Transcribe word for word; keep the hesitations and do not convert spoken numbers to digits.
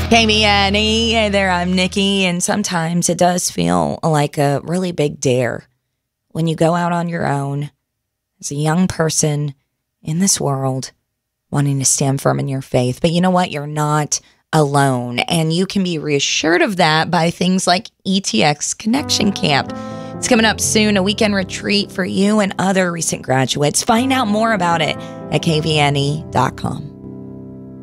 K V N E, hey there, I'm Nikki, and sometimes it does feel like a really big dare when you go out on your own as a young person in this world wanting to stand firm in your faith. But you know what? You're not alone, and you can be reassured of that by things like E T X Connection Camp. It's coming up soon, a weekend retreat for you and other recent graduates. Find out more about it at K V N E dot com.